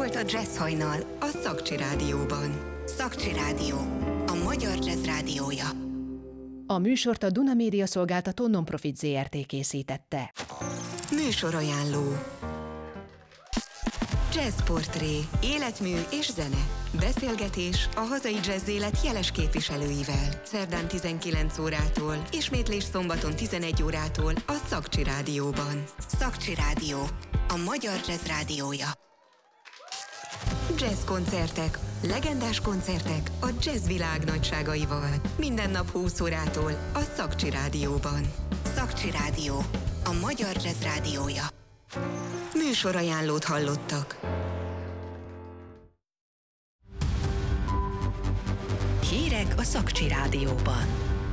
volt a Jazz Hajnal a Szakcsi Rádióban. Szakcsi Rádió, a magyar jazz rádiója. A műsort a Duna Média Szolgáltató Nonprofit Zrt. Készítette. Műsorajánló. Jazzportré, életmű és zene. Beszélgetés a hazai jazz élet jeles képviselőivel. Szerdán 19 órától, ismétlés szombaton 11 órától a Szakcsi Rádióban. Szakcsi Rádió, a magyar jazz rádiója. Jazz koncertek, legendás koncertek a jazz világ nagyságaival. Minden nap 20 órától a Szakcsi Rádióban. Szakcsi Rádió, a magyar jazz rádiója. Műsorajánlót hallottak. Hírek a Szakcsi Rádióban.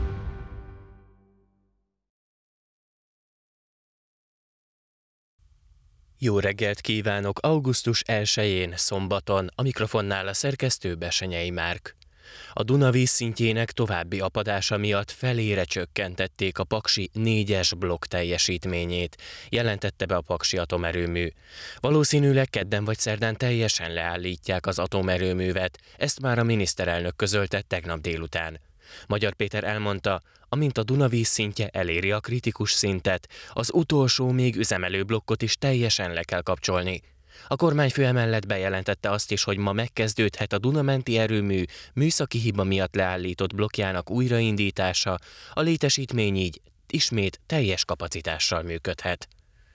Jó reggelt kívánok! Augusztus 1-én, szombaton, a mikrofonnál a szerkesztő Bessenyei Márk. A Duna vízszintjének további apadása miatt felére csökkentették a paksi 4-es blokk teljesítményét, jelentette be a paksi atomerőmű. Valószínűleg kedden vagy szerdán teljesen leállítják az atomerőművet, ezt már a miniszterelnök közölte tegnap délután. Magyar Péter elmondta, amint a Duna vízszintje eléri a kritikus szintet, az utolsó még üzemelő blokkot is teljesen le kell kapcsolni. A kormányfő emellett bejelentette azt is, hogy ma megkezdődhet a Duna-menti erőmű műszaki hiba miatt leállított blokkjának újraindítása, a létesítmény így ismét teljes kapacitással működhet.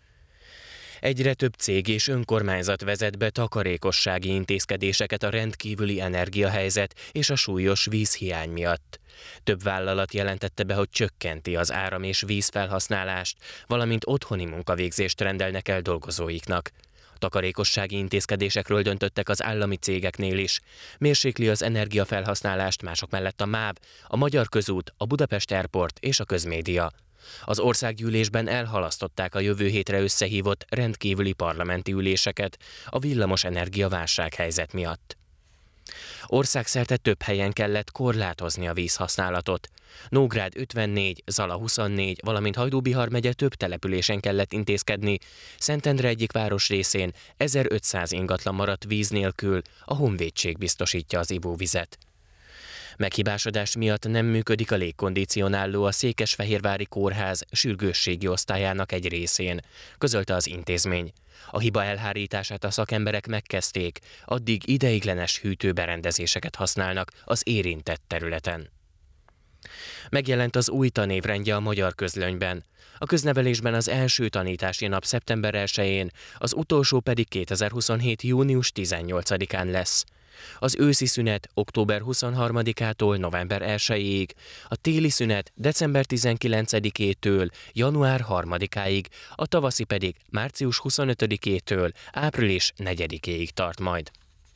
Egyre több cég és önkormányzat vezet be takarékossági intézkedéseket a rendkívüli energiahelyzet és a súlyos vízhiány miatt. Több vállalat jelentette be, hogy csökkenti az áram- és vízfelhasználást, valamint otthoni munkavégzést rendelnek el dolgozóiknak. Takarékossági intézkedésekről döntöttek az állami cégeknél is. Mérsékli az energiafelhasználást mások mellett a MÁV, a Magyar Közút, a Budapest Airport és a Közmédia. Az országgyűlésben elhalasztották a jövő hétre összehívott rendkívüli parlamenti üléseket a villamos energiaválsághelyzet miatt. Országszerte több helyen kellett korlátozni a vízhasználatot. Nógrád 54, Zala 24, valamint Hajdú-Bihar megye több településen kellett intézkedni. Szentendre egyik városrészén 1500 ingatlan maradt víz nélkül, a honvédség biztosítja az ivóvizet. Meghibásodás miatt nem működik a légkondicionáló a Székesfehérvári Kórház sürgősségi osztályának egy részén, közölte az intézmény. A hiba elhárítását a szakemberek megkezdték, addig ideiglenes hűtőberendezéseket használnak az érintett területen. Megjelent az új tanévrendje a Magyar Közlönyben. A köznevelésben az első tanítási nap szeptember 1-én, az utolsó pedig 2027. június 18-án lesz. Az őszi szünet október 23-ától november 1-ig, a téli szünet december 19-től január 3-áig, a tavaszi pedig március 25-től április 4-ig tart majd.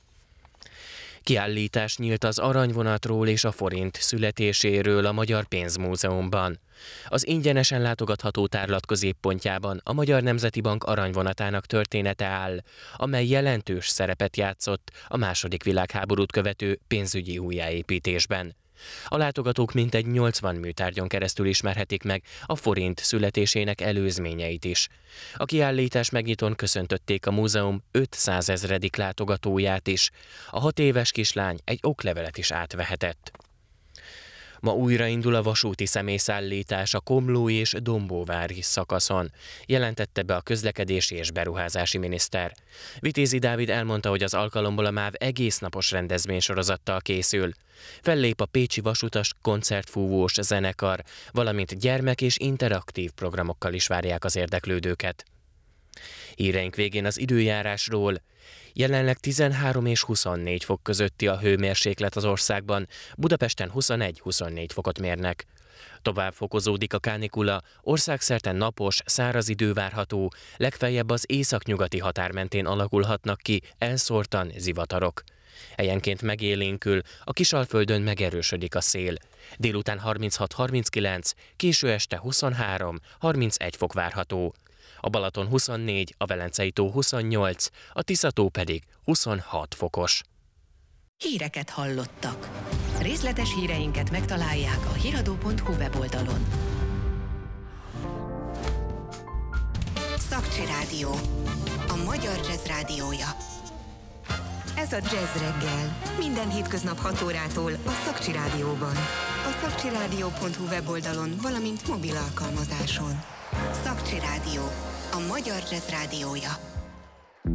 Kiállítás nyílt az aranyvonatról és a forint születéséről a Magyar Pénzmúzeumban. Az ingyenesen látogatható tárlat középpontjában a Magyar Nemzeti Bank aranyvonatának története áll, amely jelentős szerepet játszott a II. Világháborút követő pénzügyi újjáépítésben. A látogatók mintegy 80 műtárgyon keresztül ismerhetik meg a forint születésének előzményeit is. A kiállítás megnyitón köszöntötték a múzeum 500 000. látogatóját is. A 6 éves kislány egy oklevelet is átvehetett. Ma újraindul a vasúti személyszállítás a komlói és dombóvári szakaszon, jelentette be a közlekedési és beruházási miniszter. Vitézi Dávid elmondta, hogy az alkalomból a MÁV egésznapos rendezvénysorozattal készül. Fellép a pécsi vasutas koncertfúvós zenekar, valamint gyermek- és interaktív programokkal is várják az érdeklődőket. Híreink végén az időjárásról. Jelenleg 13 és 24 fok közötti a hőmérséklet az országban, Budapesten 21-24 fokot mérnek. Tovább fokozódik a kánikula, országszerte napos, száraz idő várható, legfeljebb az északnyugati határ mentén alakulhatnak ki elszórtan zivatarok. Helyenként megélénkül, a Kisalföldön megerősödik a szél. Délután 36-39, késő este 23-31 fok várható. A Balaton 24, a Velencei-tó 28, a Tisza-tó pedig 26 fokos. Híreket hallottak. Részletes híreinket megtalálják a hiradó.hu weboldalon. Szakcsi Rádió, a magyar jazz rádiója. Ez a Jazz Reggel. Minden hétköznap 6 órától a Szakcsi Rádióban. A szakcsiradio.hu weboldalon, valamint mobil alkalmazáson. Szakcsi Rádió. A magyar jazz rádiója.